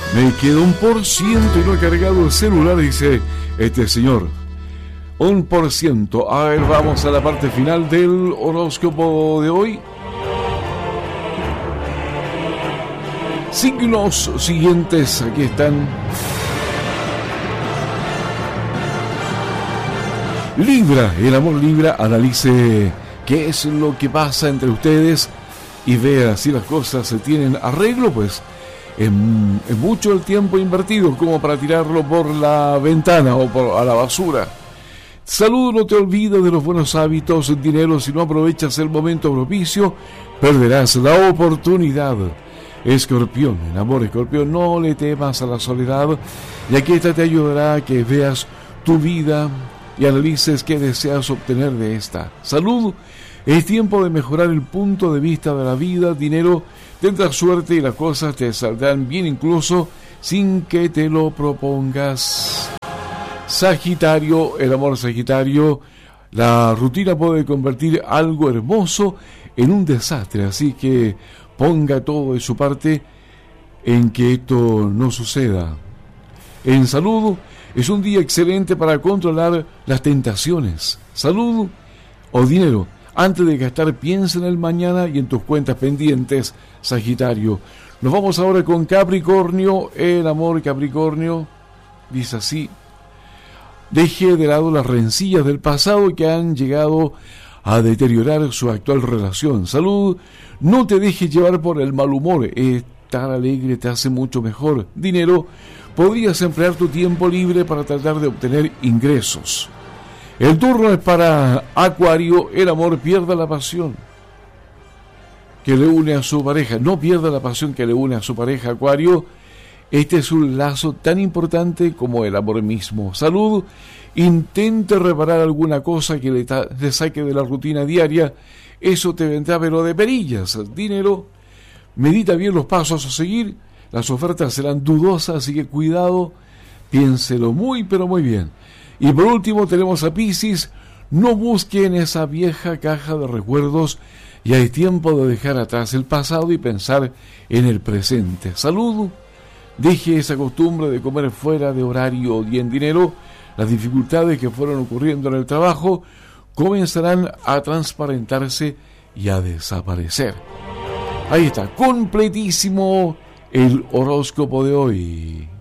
Me quedó 1% y no he cargado el celular, dice este señor. 1%. A ver, vamos a la parte final del horóscopo de hoy. Signos siguientes, aquí están. Libra, el amor Libra, analice qué es lo que pasa entre ustedes y vea si las cosas se tienen arreglo, pues es mucho el tiempo invertido como para tirarlo por la ventana o a la basura. Salud, no te olvides de los buenos hábitos. Dinero, si no aprovechas el momento propicio, perderás la oportunidad. Escorpión, en amor Escorpión, no le temas a la soledad, y aquí esta te ayudará a que veas tu vida y analices qué deseas obtener de esta. Salud, es tiempo de mejorar el punto de vista de la vida. Dinero, tendrás suerte y las cosas te saldrán bien incluso sin que te lo propongas. Sagitario, el amor Sagitario, la rutina puede convertir algo hermoso en un desastre, así que ponga todo de su parte en que esto no suceda. En salud, es un día excelente para controlar las tentaciones. Salud o dinero, antes de gastar piensa en el mañana y en tus cuentas pendientes, Sagitario. Nos vamos ahora con Capricornio, el amor Capricornio, dice así. Deje de lado las rencillas del pasado que han llegado a deteriorar su actual relación. Salud, no te dejes llevar por el mal humor. Estar alegre te hace mucho mejor. Dinero, podrías emplear tu tiempo libre para tratar de obtener ingresos. El turno es para Acuario. El amor, pierda la pasión que le une a su pareja. No pierda la pasión que le une a su pareja, Acuario. Este es un lazo tan importante como el amor mismo. Salud, intente reparar alguna cosa que le saque de la rutina diaria. Eso te vendrá pero de perillas. Dinero, medita bien los pasos a seguir. Las ofertas serán dudosas, así que cuidado, piénselo muy pero muy bien. Y por último tenemos a Piscis. No busque en esa vieja caja de recuerdos. Ya es tiempo de dejar atrás el pasado y pensar en el presente. Salud. Deje esa costumbre de comer fuera de horario y en dinero. Las dificultades que fueron ocurriendo en el trabajo comenzarán a transparentarse y a desaparecer. Ahí está, completísimo el horóscopo de hoy.